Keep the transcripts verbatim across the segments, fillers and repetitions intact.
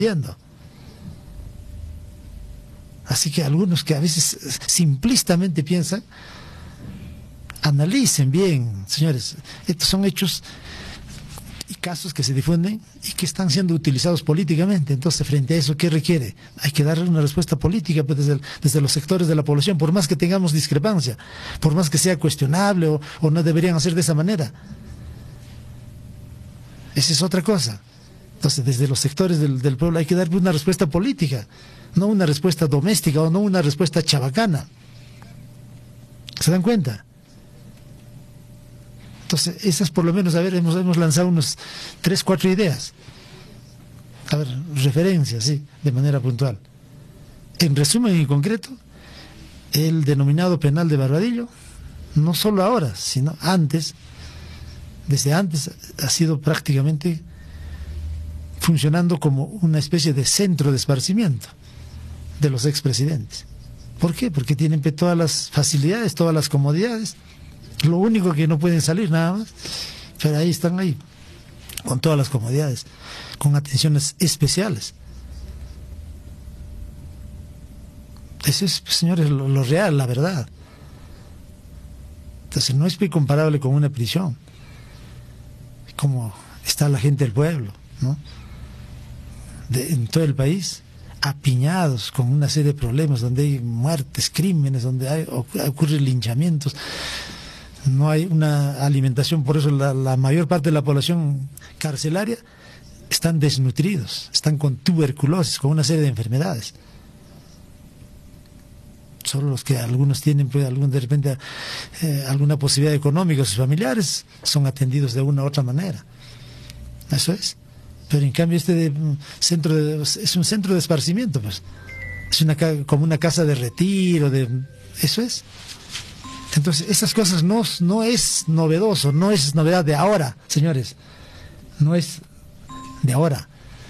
viendo. Así que algunos que a veces simplistamente piensan, analicen bien, señores, estos son hechos y casos que se difunden y que están siendo utilizados políticamente. Entonces, frente a eso, ¿qué requiere? Hay que darle una respuesta política, pues, desde, el, desde los sectores de la población, por más que tengamos discrepancia, por más que sea cuestionable o, o no deberían hacer de esa manera. Esa es otra cosa. Entonces, desde los sectores del, del pueblo hay que darle una respuesta política, no una respuesta doméstica o no una respuesta chabacana. ¿Se dan cuenta? Entonces, esas por lo menos, a ver, hemos, hemos lanzado unos tres, cuatro ideas. A ver, referencias, sí, de manera puntual. En resumen y concreto, el denominado penal de Barbadillo, no solo ahora, sino antes, desde antes ha sido prácticamente funcionando como una especie de centro de esparcimiento de los expresidentes. ¿Por qué? Porque tienen todas las facilidades, todas las comodidades. Lo único que no pueden salir nada más, pero ahí están ahí, con todas las comodidades, con atenciones especiales. Eso es, señores, lo, lo real, la verdad. Entonces no es muy comparable con una prisión, como está la gente del pueblo, ¿no? De, en todo el país, apiñados con una serie de problemas, donde hay muertes, crímenes, donde hay, ocurren linchamientos. No hay una alimentación, por eso la, la mayor parte de la población carcelaria están desnutridos, están con tuberculosis, con una serie de enfermedades. Solo los que algunos tienen, pues, algún, de repente, eh, alguna posibilidad económica, sus familiares son atendidos de una u otra manera. Eso es. Pero en cambio este de, centro de, es un centro de esparcimiento, pues. Es una, como una casa de retiro, de, eso es. Entonces, esas cosas no, no es novedoso, no es novedad de ahora, señores. No es de ahora.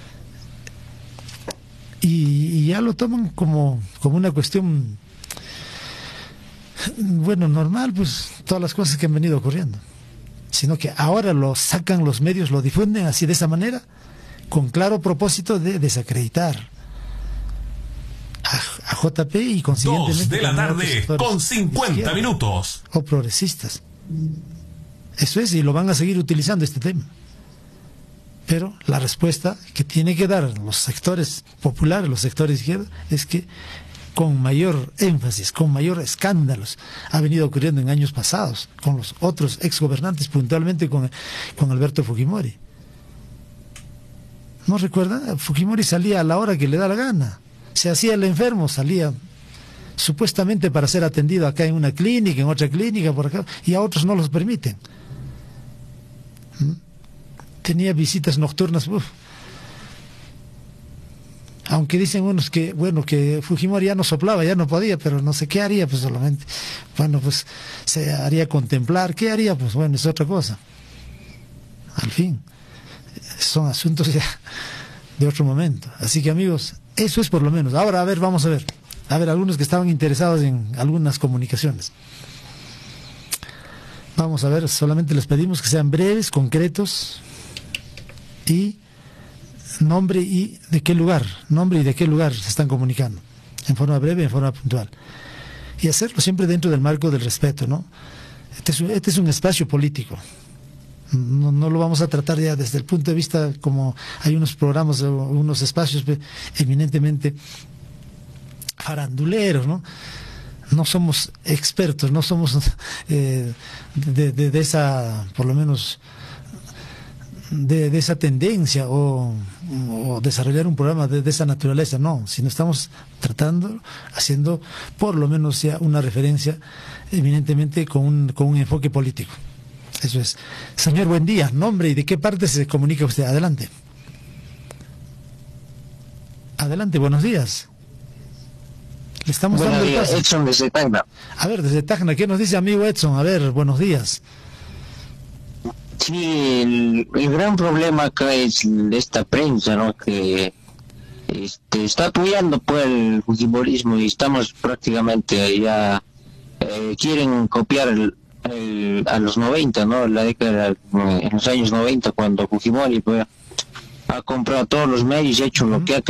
Y, y ya lo toman como, como una cuestión, bueno, normal, pues, todas las cosas que han venido ocurriendo. Sino que ahora lo sacan los medios, lo difunden así de esa manera, con claro propósito de desacreditar a, a J P y consiguientemente... Dos de la tarde con cincuenta minutos. O progresistas. Eso es, y lo van a seguir utilizando este tema. Pero la respuesta que tiene que dar los sectores populares, los sectores izquierdos, es que con mayor énfasis, con mayor escándalos, ha venido ocurriendo en años pasados, con los otros exgobernantes, puntualmente con, con Alberto Fujimori. ¿No recuerdan? Fujimori salía a la hora que le da la gana. Se hacía el enfermo, salía supuestamente para ser atendido acá en una clínica, en otra clínica, por acá, y a otros no los permiten. ¿Mm? Tenía visitas nocturnas, uf. Aunque dicen unos que, bueno, que Fujimori ya no soplaba, ya no podía, pero no sé qué haría, pues solamente, bueno, pues se haría contemplar, ¿qué haría? Pues bueno, es otra cosa. Al fin, son asuntos ya de otro momento. Así que, amigos, eso es por lo menos. Ahora, a ver, vamos a ver. A ver, algunos que estaban interesados en algunas comunicaciones. Vamos a ver, solamente les pedimos que sean breves, concretos y nombre y de qué lugar, nombre y de qué lugar se están comunicando, en forma breve, en forma puntual. Y hacerlo siempre dentro del marco del respeto, ¿no? Este es un, este es un espacio político. No, no lo vamos a tratar ya desde el punto de vista como hay unos programas, unos espacios eminentemente faranduleros, ¿no? No somos expertos, no somos eh, de, de, de esa, por lo menos, de, de esa tendencia o, o desarrollar un programa de, de esa naturaleza, no, sino estamos tratando, haciendo por lo menos ya una referencia eminentemente con un, con un enfoque político. Eso es. Señor, buen día. Nombre y de qué parte se comunica usted. Adelante. Adelante, buenos días. Le estamos buenos dando el días, paso. Edson desde Tacna. A ver, desde Tacna, ¿qué nos dice amigo Edson? A ver, buenos días. Sí, el, el gran problema acá es esta prensa, ¿no? Que este, está apoyando pues el fujimorismo y estamos prácticamente ya eh, quieren copiar el, el, a los noventa, ¿no? La década, en los años noventa, cuando Fujimori pues, ha comprado todos los medios y ha hecho uh-huh. lo que ha